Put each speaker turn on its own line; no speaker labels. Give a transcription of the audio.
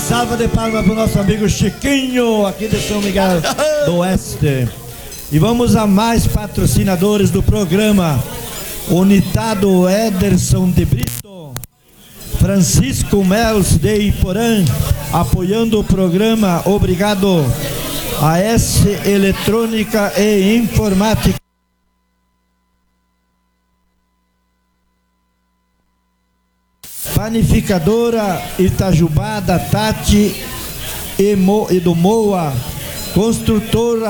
salva de palmas para o nosso amigo Chiquinho, aqui de São Miguel do Oeste. E vamos a mais patrocinadores do programa. Unitado Ederson de Brito, Francisco Mels de Iporã, apoiando o programa. Obrigado. A S Eletrônica e Informática. Panificadora Itajubá da Tati e do Moa. Construtora